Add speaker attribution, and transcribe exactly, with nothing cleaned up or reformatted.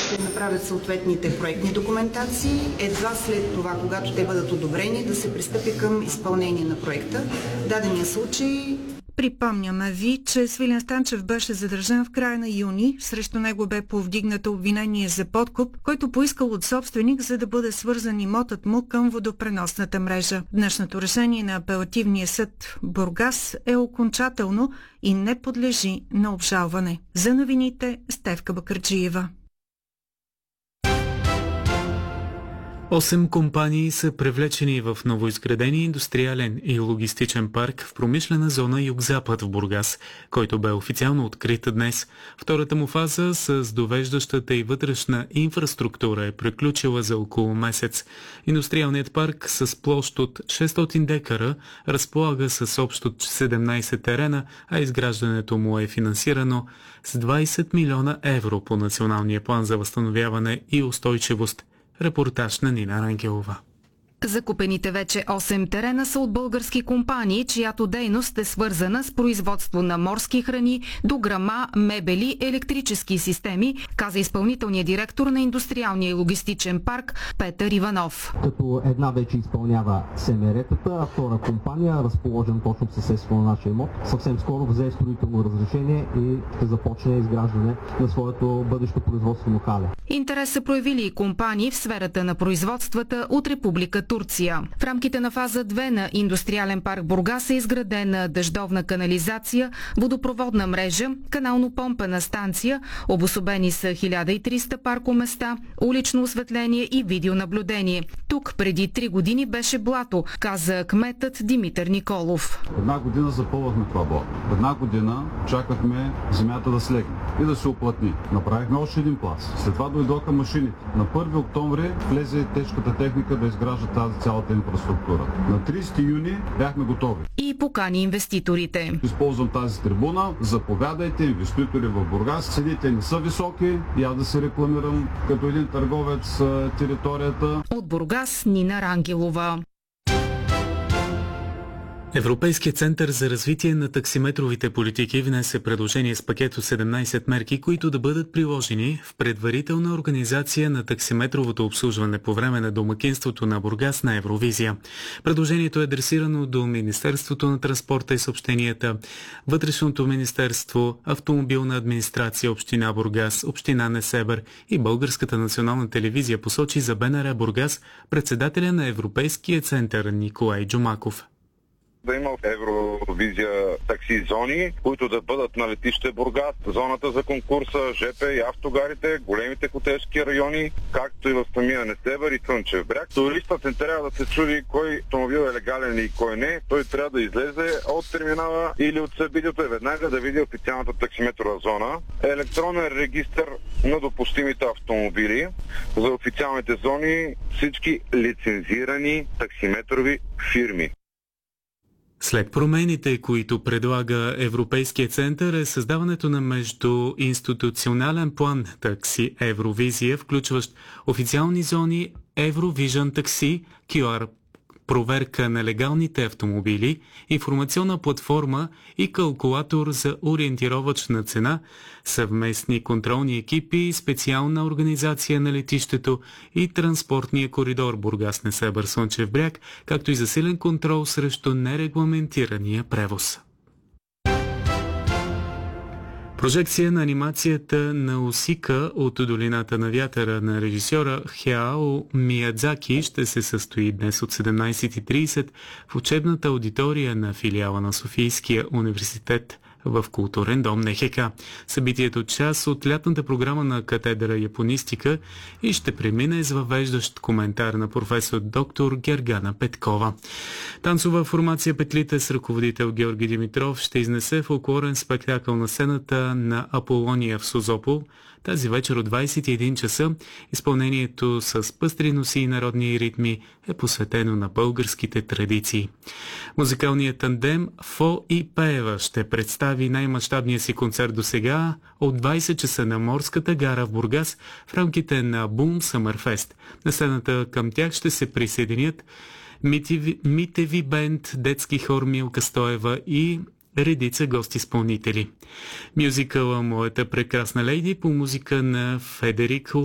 Speaker 1: ще направят съответните проектни документации. Едва след това, когато те бъдат одобрени, да се пристъпи към изпълнение на проекта. В дадения случай...
Speaker 2: Припомняме ви, че Свилен Станчев беше задържан в края на юни. Срещу него бе повдигнато обвинение за подкуп, който поискал от собственик, за да бъде свързан имотът му към водопреносната мрежа. Днешното решение на апелативния съд Бургас е окончателно и не подлежи на обжалване. За новините Стефка Бакърджиева.
Speaker 3: Осем компании са привлечени в новоизградения индустриален и логистичен парк в промишлена зона Югзапад в Бургас, който бе официално открит днес. Втората му фаза с довеждащата и вътрешна инфраструктура е приключила за около месец. Индустриалният парк с площ от шестстотин декара разполага с общо седемнайсет терена, а изграждането му е финансирано с двайсет милиона евро по Националния план за възстановяване и устойчивост. Репортаж на Нина Рангелова.
Speaker 4: Закупените вече осем терена са от български компании, чиято дейност е свързана с производство на морски храни, дограма, мебели, електрически системи, каза изпълнителният директор на индустриалния и логистичен парк Петър Иванов.
Speaker 5: Като една вече изпълнява семеретата, а втора компания, разположен точно в съседство на нашия имот, съвсем скоро взе строително разрешение и ще започне изграждане на своето бъдещо производство локале.
Speaker 4: Интерес са проявили и компании в сферата на производствата от Република Турция. В рамките на фаза две на индустриален парк Бургас е изградена дъждовна канализация, водопроводна мрежа, канално-помпена станция, обособени са хиляда и триста паркоместа, улично осветление и видеонаблюдение. Тук преди три години беше блато, каза кметът Димитър Николов.
Speaker 6: Една година запълвахме това блато. Една година чакахме земята да слегне и да се оплътни. Направихме още един пласт. След това дойдоха машините. На първи октомври влезе тежката техника да изгражда тази цялата инфраструктура. На трийсети юни бяхме готови.
Speaker 4: И покани инвеститорите.
Speaker 6: Използвам тази трибуна. Заповядайте, инвеститори в Бургас. Цените не са високи. И аз да се рекламирам като един търговец територията.
Speaker 4: От Бургас Нина Рангелова.
Speaker 3: Европейският център за развитие на таксиметровите политики внесе предложение с пакет от седемнайсет мерки, които да бъдат приложени в предварителна организация на таксиметровото обслужване по време на домакинството на Бургас на Евровизия. Предложението е адресирано до Министерството на транспорта и съобщенията, Вътрешното министерство, Автомобилна администрация, Община Бургас, Община Несебър и Българската национална телевизия, посочи за БНР Бургас председателя на Европейския център Николай Джумаков.
Speaker 7: Да има Евровизия такси зони, които да бъдат на летище Бургас, зоната за конкурса, ЖП и автогарите, големите хотелски райони, както и в самия Несебър и Слънчев бряг. Туристът не трябва да се чуди кой автомобил е легален и кой не. Той трябва да излезе от терминала или от събитието и веднага да види официалната таксиметрова зона. Електронен регистър на допустимите автомобили за официалните зони, всички лицензирани таксиметрови фирми.
Speaker 3: След промените, които предлага Европейския център, е създаването на междуинституционален план такси Евровизия, включващ официални зони Евровижън такси, кю ар проверка на легалните автомобили, информационна платформа и калкулатор за ориентировъчна цена, съвместни контролни екипи, специална организация на летището и транспортния коридор Бургас-Несебър Слънчев бряг, както и засилен контрол срещу нерегламентирания превоз. Прожекция на анимацията на Усика от долината на вятъра на режисьора Хаяо Миядзаки ще се състои днес от седемнайсет и трийсет в учебната аудитория на филиала на Софийския университет в културен дом НХК. Събитието е част от лятната програма на катедра японистика и ще премине с въвеждащ коментар на професор доктор Гергана Петкова. Танцова формация Петлите с ръководител Георги Димитров ще изнесе фолклорен спектакъл на сцената на Аполония в Созопол. Тази вечер от двайсет и един часа изпълнението с пъстри носи и народни ритми е посветено на българските традиции. Музикалният тандем Фо и Пеева ще представи най-мащабния си концерт до сега от двайсет часа на Морската гара в Бургас в рамките на Бум Съмърфест. На сцената към тях ще се присъединят Митеви, Митеви бенд, детски хор Милка Стоева и редица гости-изпълнители. Мюзикъла Моята прекрасна лейди по музика на Федерико